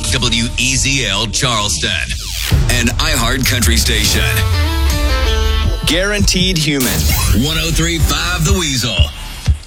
WEZL Charleston, an iHeart Country station. Guaranteed Human. 103.5 The Weasel.